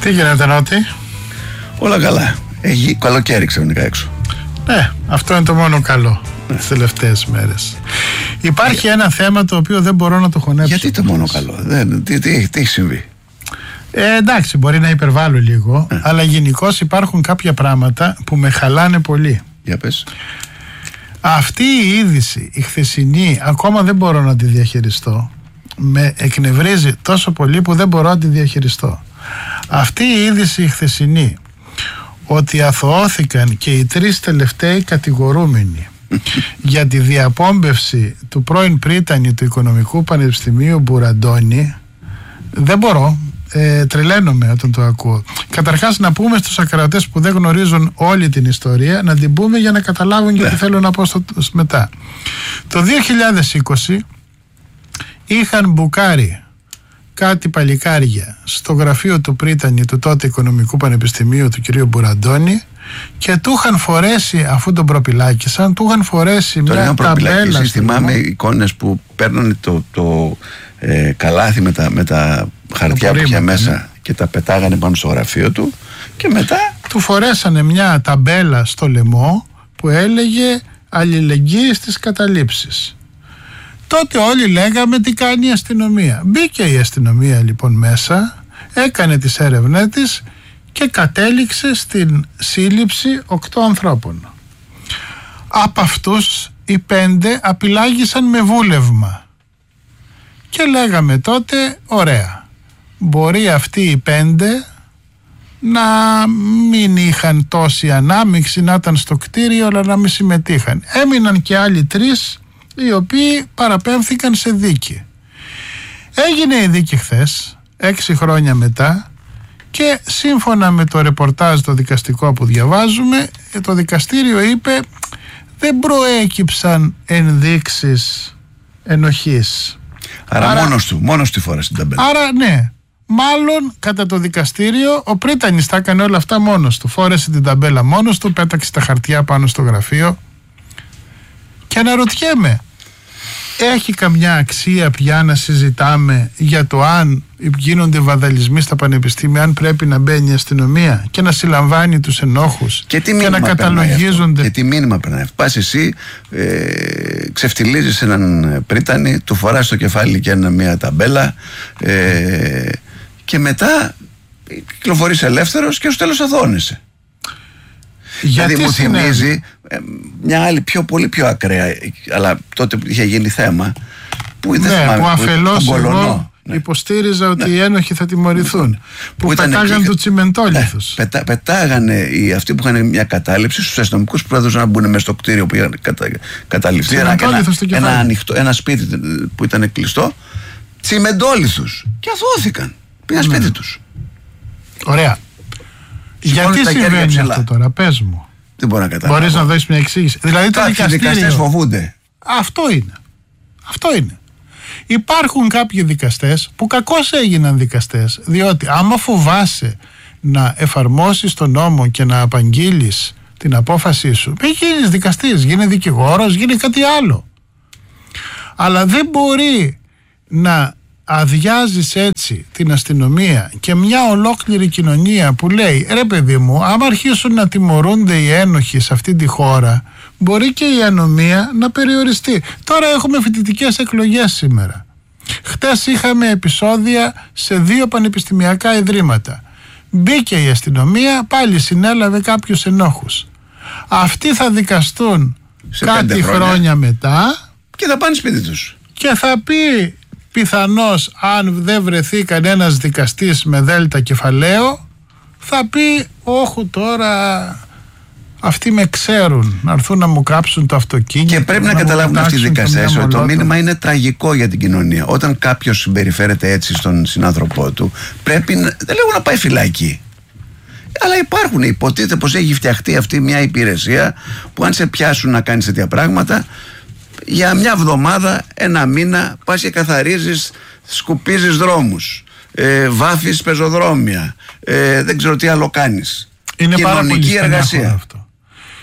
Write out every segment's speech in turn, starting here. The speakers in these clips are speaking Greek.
Τι γίνεται, Νότι? Όλα καλά. Έχει καλοκαίρι ξαφνικά έξω. Ναι, αυτό είναι το μόνο καλό τις τελευταίες μέρες. Υπάρχει ένα θέμα το οποίο δεν μπορώ να το χωνέψω. Γιατί το μόνο καλό? Τι έχει συμβεί? Εντάξει, μπορεί να υπερβάλλω λίγο, αλλά γενικώς υπάρχουν κάποια πράγματα που με χαλάνε πολύ. Για πες. Αυτή η είδηση, η χθεσινή, ακόμα δεν μπορώ να τη διαχειριστώ. Με εκνευρίζει τόσο πολύ που δεν μπορώ να τη διαχειριστώ. Αυτή η είδηση η χθεσινή, ότι αθωώθηκαν και οι 3 τελευταίοι κατηγορούμενοι για τη διαπόμπευση του πρώην πρίτανη του Οικονομικού Πανεπιστημίου Μπουραντώνη, δεν μπορώ. Τρελαίνομαι όταν το ακούω. Καταρχάς, να πούμε στους ακροατές που δεν γνωρίζουν όλη την ιστορία, να την πούμε για να καταλάβουν και τι θέλω να πω μετά. Το 2020 είχαν μπουκάρει κάτι παλικάρια στο γραφείο του πρίτανη του τότε Οικονομικού Πανεπιστημίου του κυρίου Μπουραντώνη και του είχαν φορέσει, αφού τον προπυλάκησαν, του είχαν φορέσει μια ταμπέλα. Θυμάμαι εικόνες που παίρνουν το καλάθι με τα χαρτιά που είχε μέσα και τα πετάγανε πάνω στο γραφείο του και μετά του φορέσανε μια ταμπέλα στο λαιμό που έλεγε αλληλεγγύη στις καταλήψεις. Τότε όλοι λέγαμε τι κάνει η αστυνομία. Μπήκε η αστυνομία λοιπόν μέσα, έκανε τις έρευνές της και κατέληξε στην σύλληψη 8 ανθρώπων. Από αυτούς οι 5 απειλάγησαν με βούλευμα. Και λέγαμε τότε, ωραία, μπορεί αυτοί οι 5 να μην είχαν τόση ανάμειξη, να ήταν στο κτίριο, αλλά να μην συμμετείχαν. Έμειναν και άλλοι 3 οι οποίοι παραπέμφθηκαν σε δίκη. Έγινε η δίκη χθες, 6 χρόνια μετά, και σύμφωνα με το ρεπορτάζ το δικαστικό που διαβάζουμε, το δικαστήριο είπε δεν προέκυψαν ενδείξεις ενοχής. Άρα μόνος του φόρεσε την ταμπέλα. Άρα ναι, μάλλον κατά το δικαστήριο ο πρίτανης τα έκανε όλα αυτά μόνος του. Φόρεσε την ταμπέλα μόνος του, πέταξε τα χαρτιά πάνω στο γραφείο. Και αναρωτιέμαι, έχει καμιά αξία πια να συζητάμε για το αν γίνονται βανδαλισμοί στα πανεπιστήμια, αν πρέπει να μπαίνει η αστυνομία και να συλλαμβάνει τους ενόχους και να καταλογίζονται? Και τι μήνυμα περνάει? Πας εσύ, ξεφτιλίζεις έναν πρίτανη, του φοράς στο κεφάλι και μια ταμπέλα και μετά κυκλοφορείς ελεύθερος και στο τέλος αθώνεσαι. Δηλαδή μου θυμίζει μια άλλη πολύ πιο ακραία, αλλά τότε είχε γίνει θέμα που αφελώς εγώ υποστήριζα ότι οι ένοχοι θα τιμωρηθούν, που πετάγανε του τσιμεντόλιθους. Πετάγανε αυτοί που είχαν μια κατάληψη στους αστυνομικούς που έδωσαν να μπουν μέσα στο κτίριο που είχαν καταληφθεί, ένα σπίτι που ήταν κλειστό, τσιμεντόλιθους, και αθώθηκαν, πήγαν σπίτι τους. Ωραία. Γιατί συμβαίνει αυτό τώρα, πες μου? Δεν μπορώ να καταλάβω. Μπορείς να δώσεις μια εξήγηση? Δηλαδή κάποιοι δικαστές φοβούνται. Αυτό είναι. Υπάρχουν κάποιοι δικαστές που κακώς έγιναν δικαστές, διότι άμα φοβάσαι να εφαρμόσεις τον νόμο και να απαγγείλεις την απόφασή σου, μην γίνεις δικαστής, γίνε δικηγόρος, γίνε κάτι άλλο. Αλλά δεν μπορεί να αδειάζεις έτσι την αστυνομία και μια ολόκληρη κοινωνία που λέει ρε παιδί μου, άμα αρχίσουν να τιμωρούνται οι ένοχοι σε αυτή τη χώρα, μπορεί και η ανομία να περιοριστεί. Τώρα έχουμε φοιτητικές εκλογές σήμερα. Χτες είχαμε επεισόδια σε 2 πανεπιστημιακά ιδρύματα. Μπήκε η αστυνομία, πάλι συνέλαβε κάποιους ενόχους. Αυτοί θα δικαστούν σε κάτι χρόνια μετά και θα πάνε σπίτι τους. Και θα πει πιθανώς, αν δεν βρεθεί κανένας δικαστής με δέλτα κεφαλαίο, θα πει όχου τώρα αυτοί με ξέρουν, να έρθουν να μου κάψουν το αυτοκίνητο. Και πρέπει να καταλάβουν αυτοί οι δικαστές ότι το μήνυμα είναι τραγικό για την κοινωνία. Όταν κάποιος συμπεριφέρεται έτσι στον συνάνθρωπό του, πρέπει δεν λέγω να πάει φυλακή, αλλά υπάρχουν, υποτίθεται πως έχει φτιαχτεί αυτή μια υπηρεσία που αν σε πιάσουν να κάνεις τέτοια πράγματα, για μια εβδομάδα, ένα μήνα, πας και καθαρίζεις, σκουπίζεις δρόμους, βάφεις πεζοδρόμια, δεν ξέρω τι άλλο κάνεις. Είναι κοινωνική πάρα πολύ εργασία. αυτό.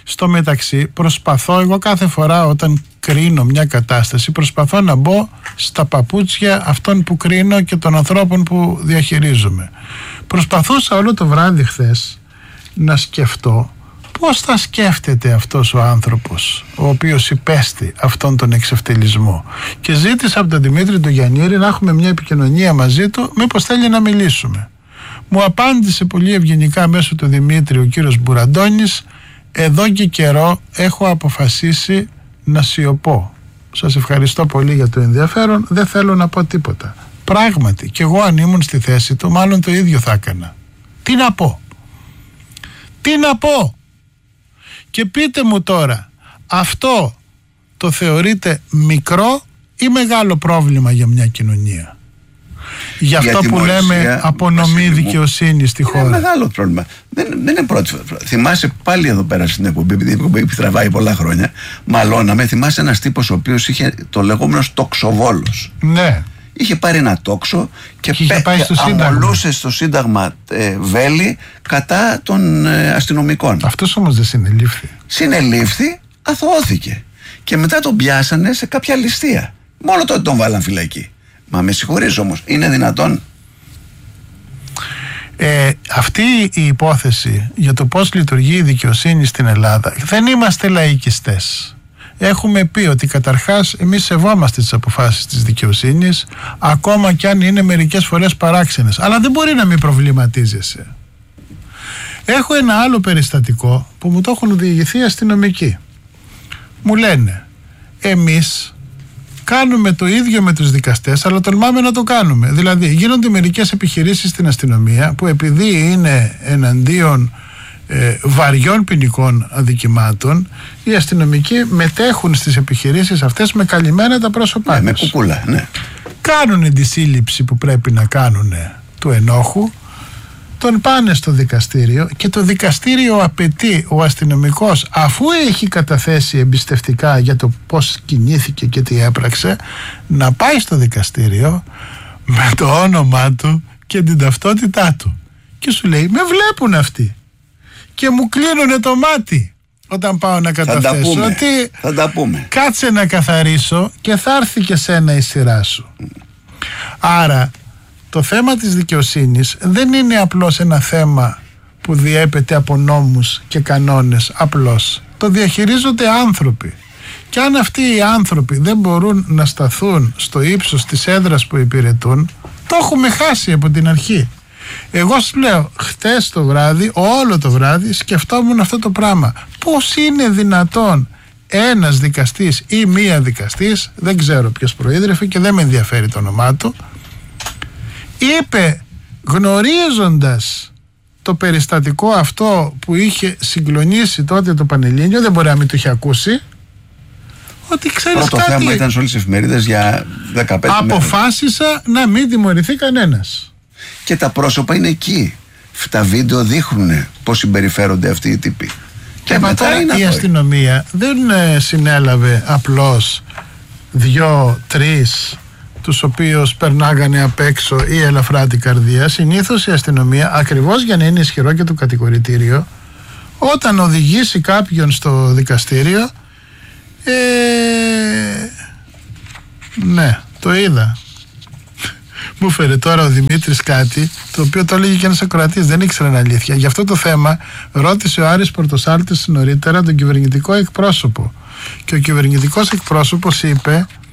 Στο μεταξύ προσπαθώ εγώ κάθε φορά όταν κρίνω μια κατάσταση, προσπαθώ να μπω στα παπούτσια αυτών που κρίνω και των ανθρώπων που διαχειρίζομαι. Προσπαθούσα όλο το βράδυ χθες να σκεφτώ πώς θα σκέφτεται αυτός ο άνθρωπος ο οποίος υπέστη αυτόν τον εξευτελισμό, και ζήτησα από τον Δημήτρη τον Γιαννήρη να έχουμε μια επικοινωνία μαζί του, μήπως θέλει να μιλήσουμε. Μου απάντησε πολύ ευγενικά μέσω του Δημήτρη ο κύριος Μπουραντώνης: εδώ και καιρό έχω αποφασίσει να σιωπώ. Σας ευχαριστώ πολύ για το ενδιαφέρον, δεν θέλω να πω τίποτα. Πράγματι, κι εγώ αν ήμουν στη θέση του μάλλον το ίδιο θα έκανα. Τι να πω? Τι να πω? Και πείτε μου τώρα, αυτό το θεωρείτε μικρό ή μεγάλο πρόβλημα για μια κοινωνία? Για αυτό που λέμε απονομή δικαιοσύνη στη χώρα. Είναι μεγάλο πρόβλημα. Δεν είναι πρώτη φορά. Θυμάσαι πάλι εδώ πέρα στην εκπομπή, επειδή η εκπομπή τραβάει πολλά χρόνια, μαλώναμε. Θυμάσαι ένας τύπος ο οποίος είχε το λεγόμενο τοξοβόλος. Ναι. Είχε πάρει ένα τόξο και αμολούσε στο Σύνταγμα βέλη κατά των αστυνομικών. Αυτός όμως δεν συνελήφθη. Συνελήφθη, αθωώθηκε. Και μετά τον πιάσανε σε κάποια ληστεία. Μόνο τότε τον βάλαν φυλακή. Μα με συγχωρείς όμως, είναι δυνατόν? Αυτή η υπόθεση για το πώς λειτουργεί η δικαιοσύνη στην Ελλάδα, δεν είμαστε λαϊκιστές. Έχουμε πει ότι καταρχάς εμείς σεβόμαστε τις αποφάσεις της δικαιοσύνης, ακόμα κι αν είναι μερικές φορές παράξενες, αλλά δεν μπορεί να μην προβληματίζεσαι. Έχω ένα άλλο περιστατικό που μου το έχουν διηγηθεί αστυνομικοί. Μου λένε, εμείς κάνουμε το ίδιο με τους δικαστές, αλλά τολμάμε να το κάνουμε. Δηλαδή γίνονται μερικές επιχειρήσεις στην αστυνομία που επειδή είναι εναντίον βαριών ποινικών αδικημάτων, οι αστυνομικοί μετέχουν στις επιχειρήσεις αυτές με καλυμμένα τα πρόσωπά τους. Με κουκούλα, ναι. Κάνουν τη σύλληψη που πρέπει να κάνουν του ενόχου, τον πάνε στο δικαστήριο και το δικαστήριο απαιτεί ο αστυνομικός, αφού έχει καταθέσει εμπιστευτικά για το πώς κινήθηκε και τι έπραξε, να πάει στο δικαστήριο με το όνομά του και την ταυτότητά του. Και σου λέει, με βλέπουν αυτοί και μου κλείνουνε το μάτι όταν πάω να καταθέσω, ότι θα τα πούμε. Κάτσε να καθαρίσω και θα έρθει και σένα η σειρά σου. Άρα το θέμα της δικαιοσύνης δεν είναι απλώς ένα θέμα που διέπεται από νόμους και κανόνες απλώς. Το διαχειρίζονται άνθρωποι. Και αν αυτοί οι άνθρωποι δεν μπορούν να σταθούν στο ύψος της έδρας που υπηρετούν, το έχουμε χάσει από την αρχή. Εγώ σου λέω, χτες το βράδυ, όλο το βράδυ σκεφτόμουν αυτό το πράγμα. Πώς είναι δυνατόν ένας δικαστής ή μία δικαστής, δεν ξέρω ποιος προείδρευε και δεν με ενδιαφέρει το όνομά του, είπε, γνωρίζοντας το περιστατικό αυτό που είχε συγκλονίσει τότε το Πανελλήνιο, δεν μπορεί να μην το είχε ακούσει, ότι ξέρεις πρώτο κάτι, θέμα ήταν σε όλες τις εφημερίδες για 15 μέρες. Αποφάσισα να μην τιμωρηθεί κανένας. Και τα πρόσωπα είναι εκεί. Τα βίντεο δείχνουν πώς συμπεριφέρονται αυτοί οι τύποι. Και μετά η αστυνομία δεν συνέλαβε απλώς 2-3 τους οποίους περνάγανε απ' έξω ή ελαφρά την καρδία. Συνήθως η αστυνομία, ακριβώς για να είναι ισχυρό και το κατηγορητήριο, όταν οδηγήσει κάποιον στο δικαστήριο, ναι, το είδα. Μου φέρε τώρα ο Δημήτρης κάτι το οποίο το έλεγε και ένας ακροατής, δεν ήξεραν αλήθεια. Γι' αυτό το θέμα ρώτησε ο Άρης Πορτοσάλτης νωρίτερα τον κυβερνητικό εκπρόσωπο. Και ο κυβερνητικός εκπρόσωπος είπε